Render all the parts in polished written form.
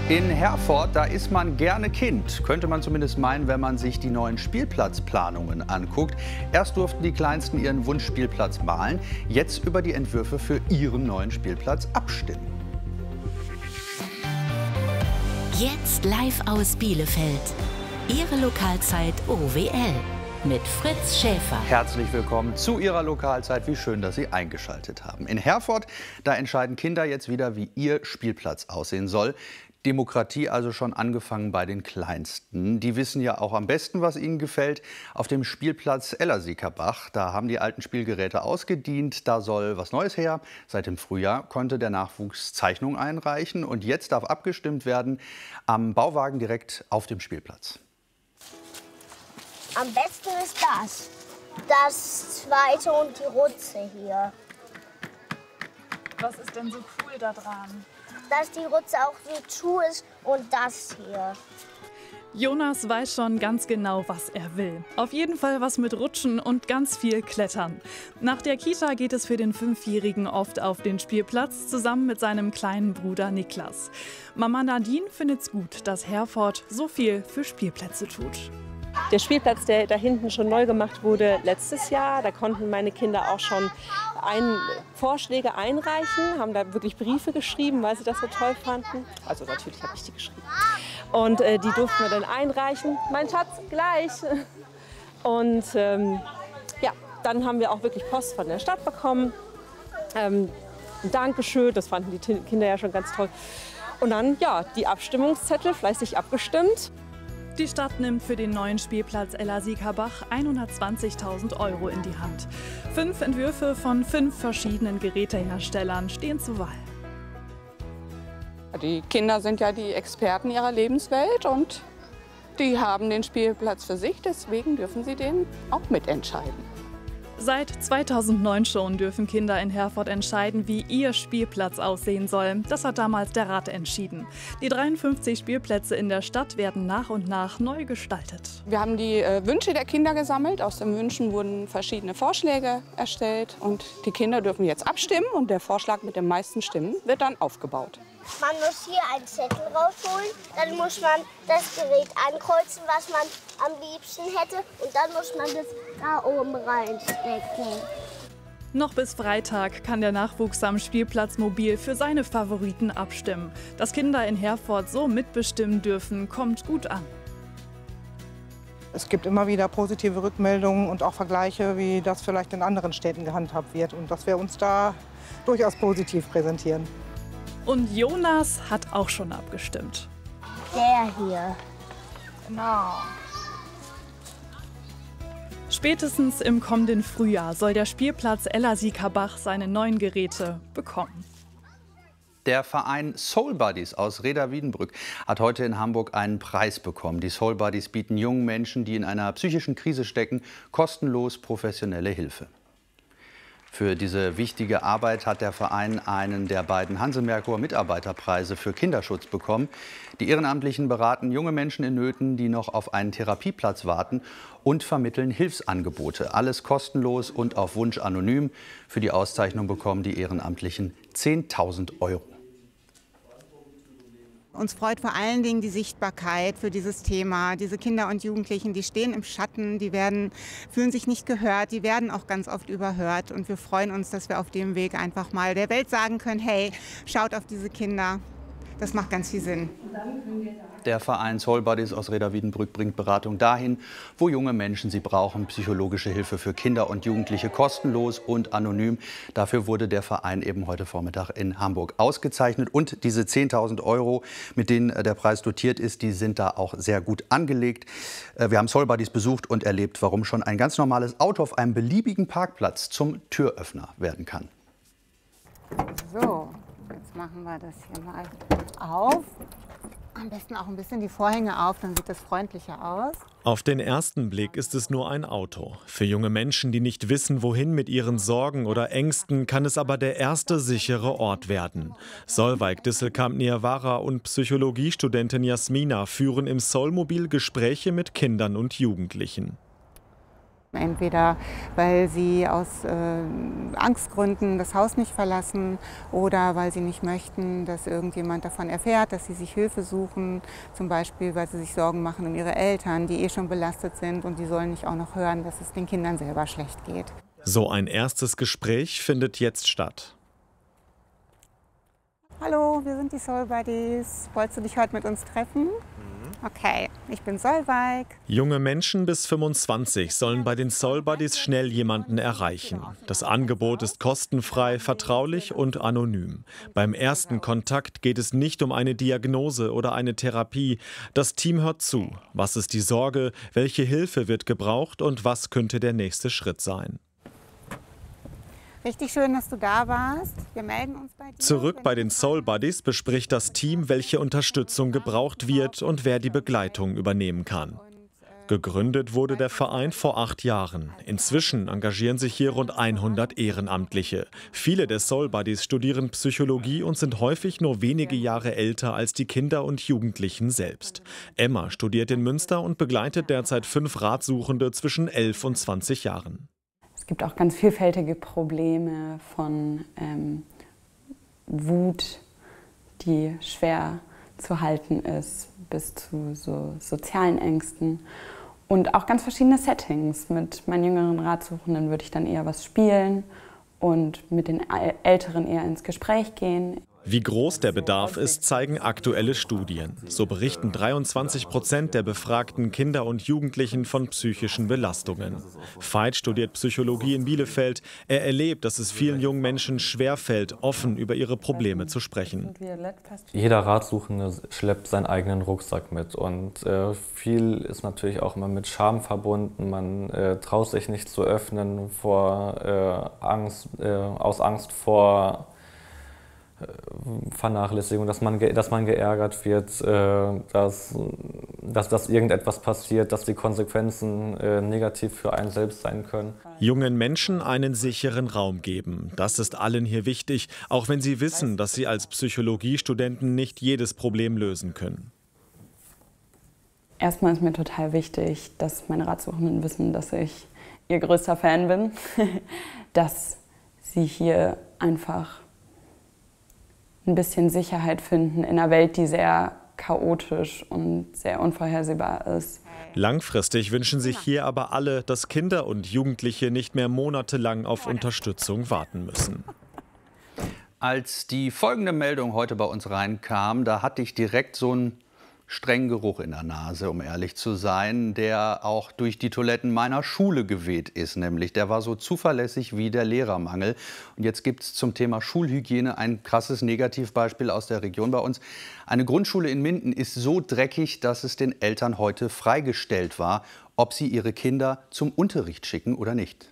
In Herford, da ist man gerne Kind, könnte man zumindest meinen, wenn man sich die neuen Spielplatzplanungen anguckt. Erst durften die Kleinsten ihren Wunschspielplatz malen, jetzt über die Entwürfe für ihren neuen Spielplatz abstimmen. Jetzt live aus Bielefeld. Ihre Lokalzeit OWL mit Fritz Schäfer. Herzlich willkommen zu Ihrer Lokalzeit. Wie schön, dass Sie eingeschaltet haben. In Herford, da entscheiden Kinder jetzt wieder, wie ihr Spielplatz aussehen soll. Demokratie also schon angefangen bei den Kleinsten. Die wissen ja auch am besten, was ihnen gefällt. Auf dem Spielplatz Ellersiekerbach, da haben die alten Spielgeräte ausgedient. Da soll was Neues her. Seit dem Frühjahr konnte der Nachwuchs Zeichnungen einreichen. Und jetzt darf abgestimmt werden am Bauwagen direkt auf dem Spielplatz. Am besten ist das zweite und die Rutze hier. Was ist denn so cool da dran? Dass die Rutze auch so zu ist und das hier. Jonas weiß schon ganz genau, was er will. Auf jeden Fall was mit Rutschen und ganz viel Klettern. Nach der Kita geht es für den 5-Jährigen oft auf den Spielplatz, zusammen mit seinem kleinen Bruder Niklas. Mama Nadine findet's gut, dass Herford so viel für Spielplätze tut. Der Spielplatz, der da hinten schon neu gemacht wurde letztes Jahr, da konnten meine Kinder auch schon Vorschläge einreichen, haben da wirklich Briefe geschrieben, weil sie das so toll fanden. Also natürlich habe ich die geschrieben. Und die durften wir dann einreichen. Mein Schatz, gleich. Und ja, dann haben wir auch wirklich Post von der Stadt bekommen. Ein Dankeschön, das fanden die Kinder ja schon ganz toll. Und dann, ja, die Abstimmungszettel, fleißig abgestimmt. Die Stadt nimmt für den neuen Spielplatz Ellersiekerbach 120.000 € in die Hand. 5 Entwürfe von 5 verschiedenen Geräteherstellern stehen zur Wahl. Die Kinder sind ja die Experten ihrer Lebenswelt und die haben den Spielplatz für sich, deswegen dürfen sie den auch mitentscheiden. Seit 2009 schon dürfen Kinder in Herford entscheiden, wie ihr Spielplatz aussehen soll. Das hat damals der Rat entschieden. Die 53 Spielplätze in der Stadt werden nach und nach neu gestaltet. Wir haben die Wünsche der Kinder gesammelt. Aus den Wünschen wurden verschiedene Vorschläge erstellt. Und die Kinder dürfen jetzt abstimmen und der Vorschlag mit den meisten Stimmen wird dann aufgebaut. Man muss hier einen Zettel rausholen, dann muss man das Gerät ankreuzen, was man am liebsten hätte, und dann muss man das da oben reinstecken. Noch bis Freitag kann der Nachwuchs am Spielplatz mobil für seine Favoriten abstimmen. Dass Kinder in Herford so mitbestimmen dürfen, kommt gut an. Es gibt immer wieder positive Rückmeldungen und auch Vergleiche, wie das vielleicht in anderen Städten gehandhabt wird, und dass wir uns da durchaus positiv präsentieren. Und Jonas hat auch schon abgestimmt. Der hier. Genau. Spätestens im kommenden Frühjahr soll der Spielplatz Ellersiekerbach seine neuen Geräte bekommen. Der Verein Soul Buddies aus Rheda-Wiedenbrück hat heute in Hamburg einen Preis bekommen. Die Soul Buddies bieten jungen Menschen, die in einer psychischen Krise stecken, kostenlos professionelle Hilfe. Für diese wichtige Arbeit hat der Verein einen der beiden Hanse-Merkur-Mitarbeiterpreise für Kinderschutz bekommen. Die Ehrenamtlichen beraten junge Menschen in Nöten, die noch auf einen Therapieplatz warten, und vermitteln Hilfsangebote. Alles kostenlos und auf Wunsch anonym. Für die Auszeichnung bekommen die Ehrenamtlichen 10.000 €. Uns freut vor allen Dingen die Sichtbarkeit für dieses Thema. Diese Kinder und Jugendlichen, die stehen im Schatten, fühlen sich nicht gehört, die werden auch ganz oft überhört. Und wir freuen uns, dass wir auf dem Weg einfach mal der Welt sagen können, hey, schaut auf diese Kinder. Das macht ganz viel Sinn. Der Verein Soul Buddies aus Rheda-Wiedenbrück bringt Beratung dahin, wo junge Menschen sie brauchen. Psychologische Hilfe für Kinder und Jugendliche kostenlos und anonym. Dafür wurde der Verein eben heute Vormittag in Hamburg ausgezeichnet. Und diese 10.000 €, mit denen der Preis dotiert ist, die sind da auch sehr gut angelegt. Wir haben Soul Buddies besucht und erlebt, warum schon ein ganz normales Auto auf einem beliebigen Parkplatz zum Türöffner werden kann. So, jetzt machen wir das hier mal auf. Am besten auch ein bisschen die Vorhänge auf, dann sieht das freundlicher aus. Auf den ersten Blick ist es nur ein Auto. Für junge Menschen, die nicht wissen, wohin mit ihren Sorgen oder Ängsten, kann es aber der erste sichere Ort werden. Solveig Disselkamp-Niawara und Psychologiestudentin Jasmina führen im Soulmobil Gespräche mit Kindern und Jugendlichen. Entweder weil sie aus Angstgründen das Haus nicht verlassen oder weil sie nicht möchten, dass irgendjemand davon erfährt, dass sie sich Hilfe suchen. Zum Beispiel, weil sie sich Sorgen machen um ihre Eltern, die schon belastet sind und die sollen nicht auch noch hören, dass es den Kindern selber schlecht geht. So ein erstes Gespräch findet jetzt statt. Hallo, wir sind die Soul Buddies. Wolltest du dich heute mit uns treffen? Okay, ich bin Solveig. Junge Menschen bis 25 sollen bei den Soul Buddies schnell jemanden erreichen. Das Angebot ist kostenfrei, vertraulich und anonym. Beim ersten Kontakt geht es nicht um eine Diagnose oder eine Therapie. Das Team hört zu. Was ist die Sorge? Welche Hilfe wird gebraucht? Und was könnte der nächste Schritt sein? Richtig schön, dass du da warst. Wir melden uns bei dir. Zurück bei den Soul Buddies bespricht das Team, welche Unterstützung gebraucht wird und wer die Begleitung übernehmen kann. Gegründet wurde der Verein vor 8 Jahren. Inzwischen engagieren sich hier rund 100 Ehrenamtliche. Viele der Soul Buddies studieren Psychologie und sind häufig nur wenige Jahre älter als die Kinder und Jugendlichen selbst. Emma studiert in Münster und begleitet derzeit 5 Ratsuchende zwischen 11 und 20 Jahren. Es gibt auch ganz vielfältige Probleme von Wut, die schwer zu halten ist, bis zu so sozialen Ängsten und auch ganz verschiedene Settings. Mit meinen jüngeren Ratsuchenden würde ich dann eher was spielen und mit den Älteren eher ins Gespräch gehen. Wie groß der Bedarf ist, zeigen aktuelle Studien. So berichten 23% der befragten Kinder und Jugendlichen von psychischen Belastungen. Veit studiert Psychologie in Bielefeld. Er erlebt, dass es vielen jungen Menschen schwerfällt, offen über ihre Probleme zu sprechen. Jeder Ratsuchende schleppt seinen eigenen Rucksack mit und viel ist natürlich auch immer mit Scham verbunden. Man traut sich nicht zu öffnen aus Angst vor Vernachlässigung, dass man geärgert wird, dass irgendetwas passiert, dass die Konsequenzen negativ für einen selbst sein können. Jungen Menschen einen sicheren Raum geben. Das ist allen hier wichtig, auch wenn sie wissen, dass sie als Psychologiestudenten nicht jedes Problem lösen können. Erstmal ist mir total wichtig, dass meine Ratsuchenden wissen, dass ich ihr größter Fan bin, dass sie hier einfach ein bisschen Sicherheit finden in einer Welt, die sehr chaotisch und sehr unvorhersehbar ist. Langfristig wünschen sich hier aber alle, dass Kinder und Jugendliche nicht mehr monatelang auf Unterstützung warten müssen. Als die folgende Meldung heute bei uns reinkam, da hatte ich direkt so einen strengen Geruch in der Nase, um ehrlich zu sein, der auch durch die Toiletten meiner Schule geweht ist. Nämlich, der war so zuverlässig wie der Lehrermangel. Und jetzt gibt es zum Thema Schulhygiene ein krasses Negativbeispiel aus der Region bei uns. Eine Grundschule in Minden ist so dreckig, dass es den Eltern heute freigestellt war, ob sie ihre Kinder zum Unterricht schicken oder nicht.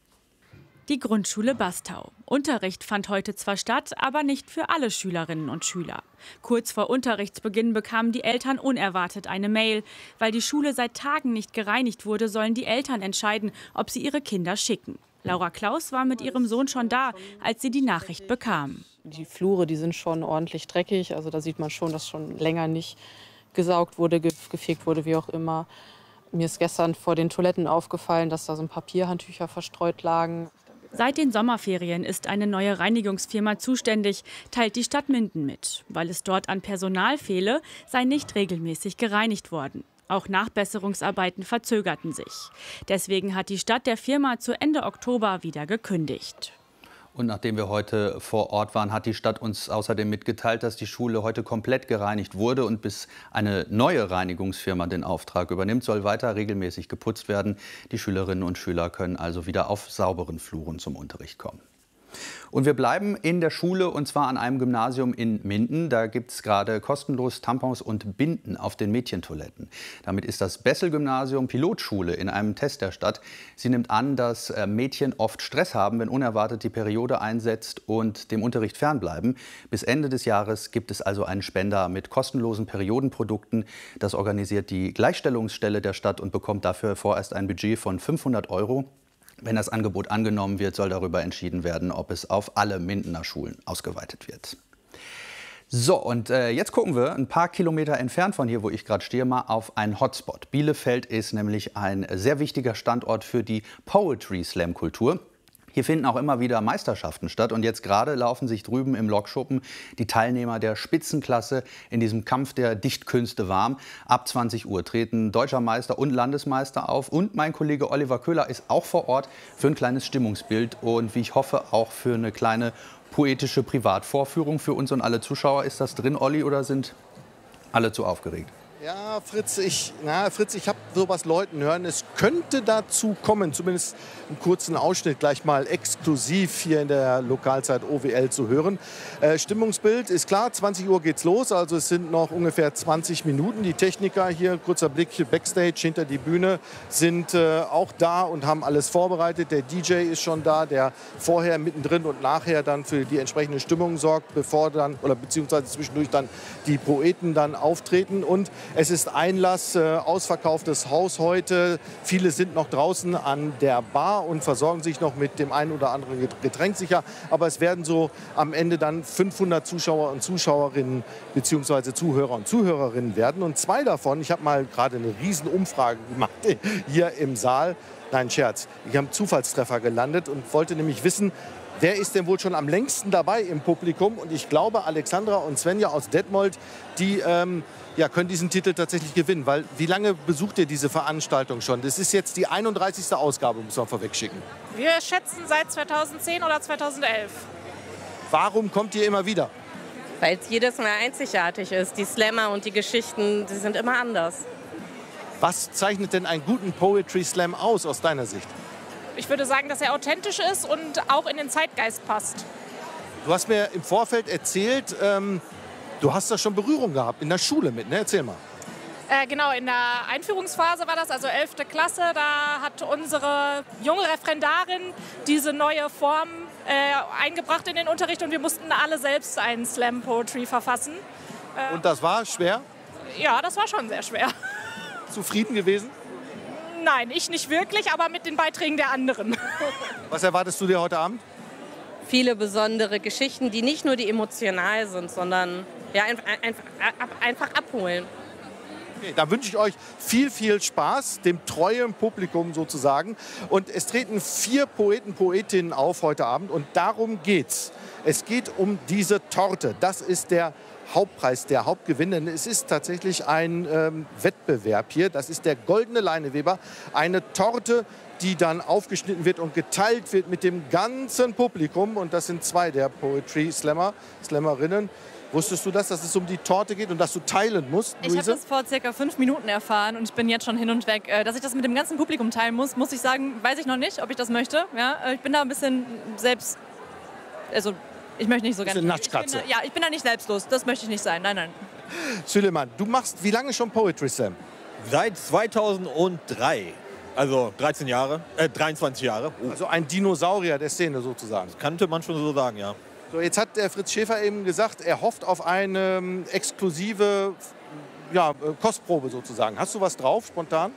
Die Grundschule Bastau. Unterricht fand heute zwar statt, aber nicht für alle Schülerinnen und Schüler. Kurz vor Unterrichtsbeginn bekamen die Eltern unerwartet eine Mail. Weil die Schule seit Tagen nicht gereinigt wurde, sollen die Eltern entscheiden, ob sie ihre Kinder schicken. Laura Klaus war mit ihrem Sohn schon da, als sie die Nachricht bekam. Die Flure, die sind schon ordentlich dreckig. Also da sieht man schon, dass schon länger nicht gesaugt wurde, gefegt wurde, wie auch immer. Mir ist gestern vor den Toiletten aufgefallen, dass da so ein Papierhandtücher verstreut lagen. Seit den Sommerferien ist eine neue Reinigungsfirma zuständig, teilt die Stadt Minden mit. Weil es dort an Personal fehle, sei nicht regelmäßig gereinigt worden. Auch Nachbesserungsarbeiten verzögerten sich. Deswegen hat die Stadt der Firma zu Ende Oktober wieder gekündigt. Und nachdem wir heute vor Ort waren, hat die Stadt uns außerdem mitgeteilt, dass die Schule heute komplett gereinigt wurde. Und bis eine neue Reinigungsfirma den Auftrag übernimmt, soll weiter regelmäßig geputzt werden. Die Schülerinnen und Schüler können also wieder auf sauberen Fluren zum Unterricht kommen. Und wir bleiben in der Schule, und zwar an einem Gymnasium in Minden. Da gibt es gerade kostenlos Tampons und Binden auf den Mädchentoiletten. Damit ist das Bessel-Gymnasium Pilotschule in einem Test der Stadt. Sie nimmt an, dass Mädchen oft Stress haben, wenn unerwartet die Periode einsetzt und dem Unterricht fernbleiben. Bis Ende des Jahres gibt es also einen Spender mit kostenlosen Periodenprodukten. Das organisiert die Gleichstellungsstelle der Stadt und bekommt dafür vorerst ein Budget von 500 €. Wenn das Angebot angenommen wird, soll darüber entschieden werden, ob es auf alle Mindener Schulen ausgeweitet wird. So, und jetzt gucken wir ein paar Kilometer entfernt von hier, wo ich gerade stehe, mal auf einen Hotspot. Bielefeld ist nämlich ein sehr wichtiger Standort für die Poetry Slam Kultur. Hier finden auch immer wieder Meisterschaften statt und jetzt gerade laufen sich drüben im Lokschuppen die Teilnehmer der Spitzenklasse in diesem Kampf der Dichtkünste warm. Ab 20 Uhr treten Deutscher Meister und Landesmeister auf und mein Kollege Oliver Köhler ist auch vor Ort für ein kleines Stimmungsbild und wie ich hoffe auch für eine kleine poetische Privatvorführung für uns und alle Zuschauer. Ist das drin, Olli, oder sind alle zu aufgeregt? Ja, Fritz, ich habe sowas Leuten hören. Es könnte dazu kommen, zumindest einen kurzen Ausschnitt gleich mal exklusiv hier in der Lokalzeit OWL zu hören. Stimmungsbild ist klar, 20 Uhr geht's los, also es sind noch ungefähr 20 Minuten. Die Techniker hier, kurzer Blick Backstage hinter die Bühne, sind auch da und haben alles vorbereitet. Der DJ ist schon da, der vorher, mittendrin und nachher dann für die entsprechende Stimmung sorgt, bevor dann oder beziehungsweise zwischendurch dann die Poeten dann auftreten. Und es ist Einlass, ausverkauftes Haus heute. Viele sind noch draußen an der Bar und versorgen sich noch mit dem einen oder anderen Getränk sicher. Aber es werden so am Ende dann 500 Zuschauer und Zuschauerinnen bzw. Zuhörer und Zuhörerinnen werden. Und 2 davon, ich habe mal gerade eine Riesenumfrage gemacht hier im Saal. Nein, Scherz, ich habe einen Zufallstreffer gelandet und wollte nämlich wissen, wer ist denn wohl schon am längsten dabei im Publikum? Und ich glaube, Alexandra und Svenja aus Detmold, die können diesen Titel tatsächlich gewinnen. Weil wie lange besucht ihr diese Veranstaltung schon? Das ist jetzt die 31. Ausgabe, muss man vorwegschicken. Wir schätzen seit 2010 oder 2011. Warum kommt ihr immer wieder? Weil es jedes Mal einzigartig ist. Die Slammer und die Geschichten, die sind immer anders. Was zeichnet denn einen guten Poetry Slam aus deiner Sicht? Ich würde sagen, dass er authentisch ist und auch in den Zeitgeist passt. Du hast mir im Vorfeld erzählt, du hast da schon Berührung gehabt in der Schule mit, ne? Erzähl mal. Genau, in der Einführungsphase war das, also 11. Klasse. Da hat unsere junge Referendarin diese neue Form eingebracht in den Unterricht und wir mussten alle selbst einen Slam Poetry verfassen. Und das war schwer? Ja, das war schon sehr schwer. Zufrieden gewesen? Nein, ich nicht wirklich, aber mit den Beiträgen der anderen. Was erwartest du dir heute Abend? Viele besondere Geschichten, die nicht nur die emotional sind, sondern ja, einfach abholen. Okay, dann wünsche ich euch viel, viel Spaß, dem treuen Publikum sozusagen. Und es treten 4 Poeten, Poetinnen auf heute Abend und darum geht's. Es geht um diese Torte. Das ist der Hauptpreis, der Hauptgewinn, denn es ist tatsächlich ein Wettbewerb hier. Das ist der Goldene Leineweber, eine Torte, die dann aufgeschnitten wird und geteilt wird mit dem ganzen Publikum. Und das sind 2 der Poetry Slammer, Slammerinnen. Wusstest du das, dass es um die Torte geht und dass du teilen musst, Luise? Ich habe das vor circa 5 Minuten erfahren und ich bin jetzt schon hin und weg. Dass ich das mit dem ganzen Publikum teilen muss ich sagen, weiß ich noch nicht, ob ich das möchte. Ja, ich bin da ein bisschen selbst, also ich möchte nicht so gerne. Natschkatze. Ich bin da nicht selbstlos, das möchte ich nicht sein, nein. Süleyman, du machst wie lange schon Poetry Slam? Seit 2003. Also 23 Jahre. Also ein Dinosaurier der Szene sozusagen. Das könnte man schon so sagen, ja. So, jetzt hat der Fritz Schäfer eben gesagt, er hofft auf eine exklusive Kostprobe sozusagen. Hast du was drauf, spontan?